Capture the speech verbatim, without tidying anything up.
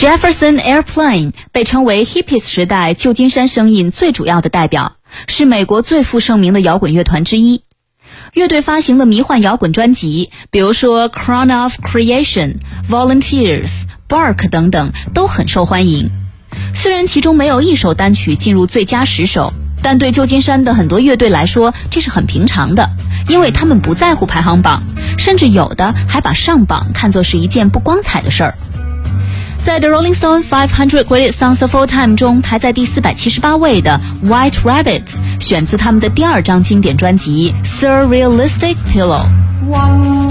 Jefferson Airplane 被称为 Hippies 时代旧金山声音最主要的代表，是美国最负盛名的摇滚乐团之一。乐队发行的迷幻摇滚专辑，比如说 Crown of Creation、Volunteers、Bark 等等，都很受欢迎。虽然其中没有一首单曲进入最佳十首，但对旧金山的很多乐队来说，这是很平常的，因为他们不在乎排行榜，甚至有的还把上榜看作是一件不光彩的事儿。在 The Rolling Stone five hundred Greatest Songs of All Time 中排在第四百七十八位的 White Rabbit 选自他们的第二张经典专辑 Surrealistic Pillow。